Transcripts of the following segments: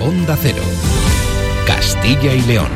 Onda Cero, Castilla y León.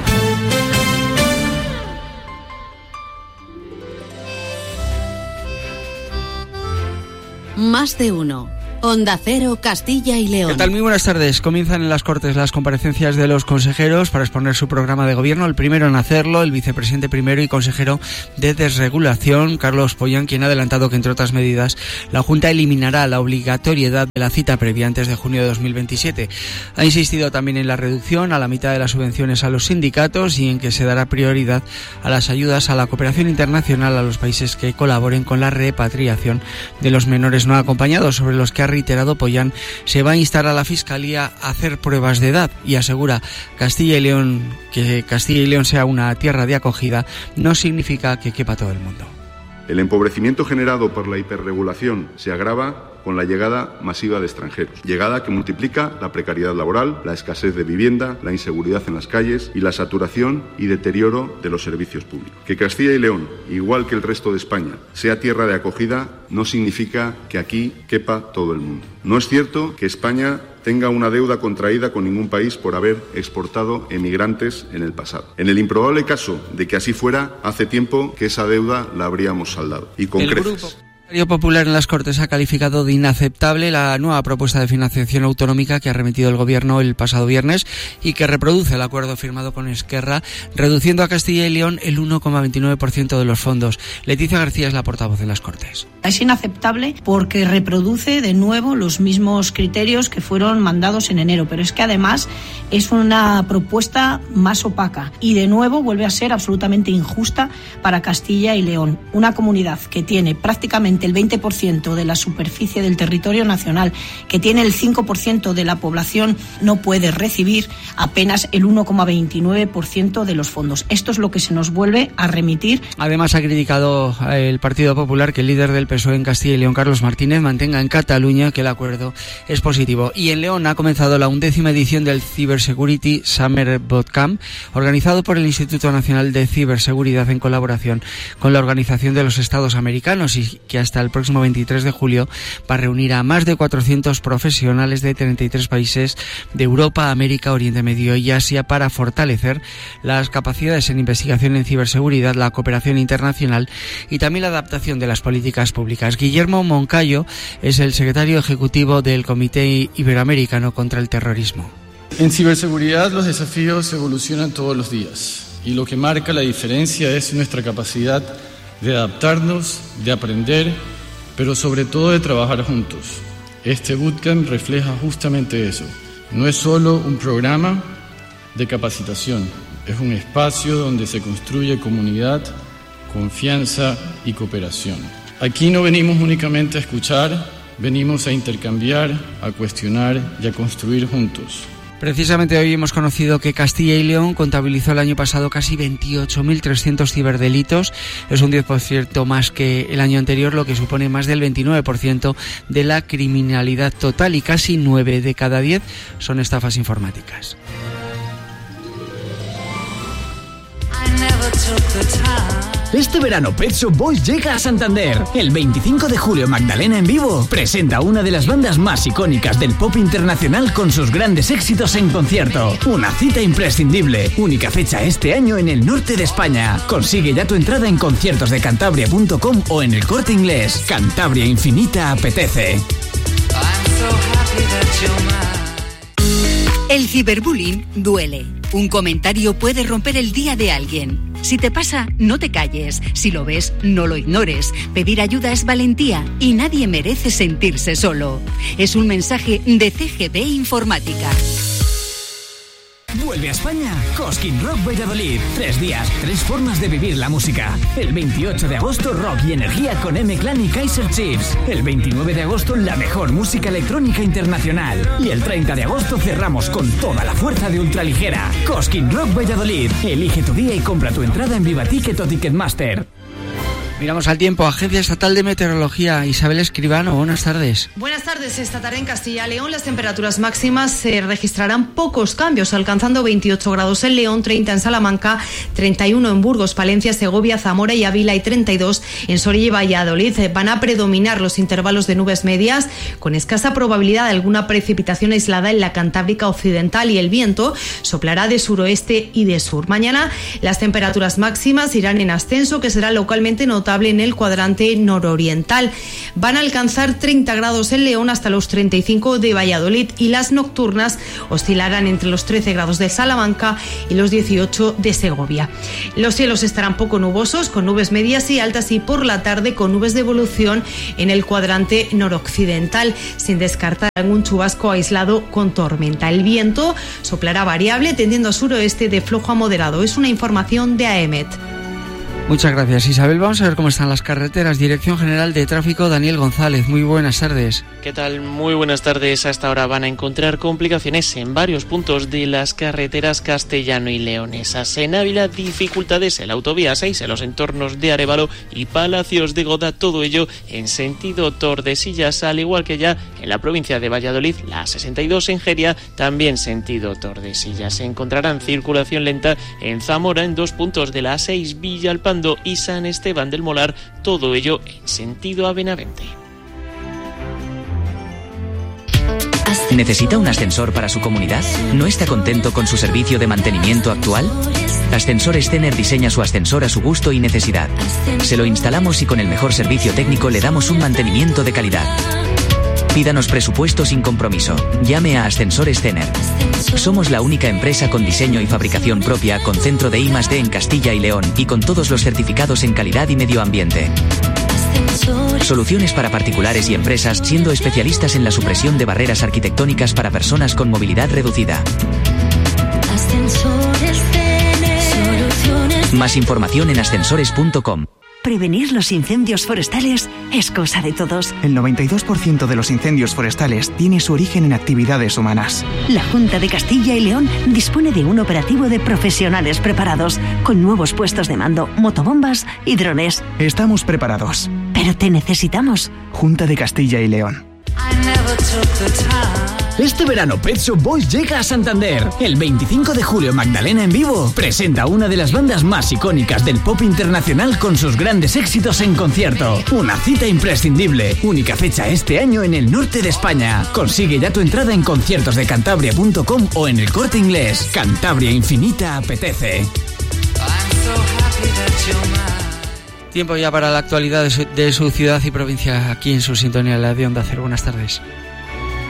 Más de uno. Onda Cero, Castilla y León. ¿Qué tal? Muy buenas tardes. Comienzan en las Cortes las comparecencias de los consejeros para exponer su programa de gobierno. El primero en hacerlo, el vicepresidente primero y consejero de Desregulación, Carlos Pollán, quien ha adelantado que, entre otras medidas, la Junta eliminará la obligatoriedad de la cita previa antes de junio de 2027. Ha insistido también en la reducción a la mitad de las subvenciones a los sindicatos y en que se dará prioridad a las ayudas a la cooperación internacional a los países que colaboren con la repatriación de los menores no acompañados, sobre los que ha reiterado Pollán se va a instar a la Fiscalía a hacer pruebas de edad, y asegura Castilla y León que Castilla y León sea una tierra de acogida no significa que quepa todo el mundo. El empobrecimiento generado por la hiperregulación se agrava con la llegada masiva de extranjeros, llegada que multiplica la precariedad laboral, la escasez de vivienda, la inseguridad en las calles y la saturación y deterioro de los servicios públicos. Que Castilla y León, igual que el resto de España, sea tierra de acogida no significa que aquí quepa todo el mundo. No es cierto que España tenga una deuda contraída con ningún país por haber exportado emigrantes en el pasado. En el improbable caso de que así fuera, hace tiempo que esa deuda la habríamos saldado, y con creces. El Partido Popular en las Cortes ha calificado de inaceptable la nueva propuesta de financiación autonómica que ha remitido el Gobierno el pasado viernes y que reproduce el acuerdo firmado con Esquerra, reduciendo a Castilla y León el 1,29% de los fondos. Leticia García es la portavoz en las Cortes. Es inaceptable porque reproduce de nuevo los mismos criterios que fueron mandados en enero, pero es que además es una propuesta más opaca y de nuevo vuelve a ser absolutamente injusta para Castilla y León, una comunidad que tiene prácticamente el 20% de la superficie del territorio nacional, que tiene el 5% de la población, no puede recibir apenas el 1,29% de los fondos. Esto es lo que se nos vuelve a remitir. Además, ha criticado el Partido Popular que el líder del PSOE en Castilla y León, Carlos Martínez, mantenga en Cataluña que el acuerdo es positivo. Y en León ha comenzado la 11ª edición del Cybersecurity Summer Bootcamp, organizado por el Instituto Nacional de Ciberseguridad en colaboración con la Organización de los Estados Americanos, y que hasta el próximo 23 de julio va a reunir a más de 400 profesionales de 33 países de Europa, América, Oriente Medio y Asia para fortalecer las capacidades en investigación en ciberseguridad, la cooperación internacional y también la adaptación de las políticas públicas. Guillermo Moncayo es el secretario ejecutivo del Comité Iberoamericano contra el Terrorismo. En ciberseguridad los desafíos evolucionan todos los días y lo que marca la diferencia es nuestra capacidad de adaptarnos, de aprender, pero sobre todo de trabajar juntos. Este bootcamp refleja justamente eso. No es solo un programa de capacitación, es un espacio donde se construye comunidad, confianza y cooperación. Aquí no venimos únicamente a escuchar, venimos a intercambiar, a cuestionar y a construir juntos. Precisamente hoy hemos conocido que Castilla y León contabilizó el año pasado casi 28.300 ciberdelitos. Es un 10% más que el año anterior, lo que supone más del 29% de la criminalidad total, y casi 9 de cada 10 son estafas informáticas. Este verano Pet Shop Boys llega a Santander. El 25 de julio Magdalena en Vivo presenta una de las bandas más icónicas del pop internacional con sus grandes éxitos en concierto. Una cita imprescindible. Única fecha este año en el norte de España. Consigue ya tu entrada en conciertosdecantabria.com o en el Corte Inglés. Cantabria Infinita apetece. El ciberbullying duele. Un comentario puede romper el día de alguien. Si te pasa, no te calles. Si lo ves, no lo ignores. Pedir ayuda es valentía y nadie merece sentirse solo. Es un mensaje de CGB Informática. Vuelve a España Cosquín Rock Valladolid. 3 días, 3 formas de vivir la música. El 28 de agosto, rock y energía con M-Clan y Kaiser Chiefs. El 29 de agosto, la mejor música electrónica internacional. Y el 30 de agosto cerramos con toda la fuerza de ultraligera. Cosquín Rock Valladolid. Elige tu día y compra tu entrada en Viva Ticket o Ticketmaster. Miramos al tiempo. Agencia Estatal de Meteorología, Isabel Escribano, buenas tardes. Buenas tardes. Esta tarde en Castilla y León las temperaturas máximas se registrarán pocos cambios, alcanzando 28 grados en León, 30 en Salamanca, 31 en Burgos, Palencia, Segovia, Zamora y Ávila y 32 en Soria y Valladolid. Van a predominar los intervalos de nubes medias con escasa probabilidad de alguna precipitación aislada en la Cantábrica Occidental, y el viento soplará de suroeste y de sur. Mañana las temperaturas máximas irán en ascenso, que será localmente notable en el cuadrante nororiental. Van a alcanzar 30 grados en León hasta los 35 de Valladolid, y las nocturnas oscilarán entre los 13 grados de Salamanca y los 18 de Segovia. Los cielos estarán poco nubosos, con nubes medias y altas, y por la tarde con nubes de evolución en el cuadrante noroccidental, sin descartar algún chubasco aislado con tormenta. El viento soplará variable, tendiendo a suroeste de flojo a moderado. Es una información de AEMET. Muchas gracias, Isabel. Vamos a ver cómo están las carreteras. Dirección General de Tráfico, Daniel González. Muy buenas tardes. ¿Qué tal? Muy buenas tardes. Hasta ahora van a encontrar complicaciones en varios puntos de las carreteras castellano y leonesas. En Ávila, dificultades en la autovía 6, en los entornos de Arévalo y Palacios de Goda, todo ello en sentido Tordesillas, al igual que ya en la provincia de Valladolid, la 62 en Jeria, también sentido Tordesillas. Se encontrarán circulación lenta en Zamora, en dos puntos de la A6, Villalpando y San Esteban del Molar, todo ello en sentido a Benavente. ¿Necesita un ascensor para su comunidad? ¿No está contento con su servicio de mantenimiento actual? Ascensores Zener diseña su ascensor a su gusto y necesidad. Se lo instalamos y con el mejor servicio técnico le damos un mantenimiento de calidad. Pídanos presupuesto sin compromiso. Llame a Ascensores Zener. Somos la única empresa con diseño y fabricación propia, con centro de I+D en Castilla y León y con todos los certificados en calidad y medio ambiente. Soluciones para particulares y empresas, siendo especialistas en la supresión de barreras arquitectónicas para personas con movilidad reducida. Más información en ascensores.com. Prevenir los incendios forestales es cosa de todos. El 92% de los incendios forestales tiene su origen en actividades humanas. La Junta de Castilla y León dispone de un operativo de profesionales preparados, con nuevos puestos de mando, motobombas y drones. Estamos preparados. Pero te necesitamos. Junta de Castilla y León. Este verano Pet Shop Boys llega a Santander. El 25 de julio Magdalena en vivo presenta una de las bandas más icónicas del pop internacional con sus grandes éxitos en concierto. Una cita imprescindible. Única fecha este año en el norte de España. Consigue ya tu entrada en conciertosdecantabria.com o en El Corte Inglés. Cantabria Infinita apetece. Tiempo ya para la actualidad de su ciudad y provincia, aquí en su sintonía, la de Onda Cero. Buenas tardes.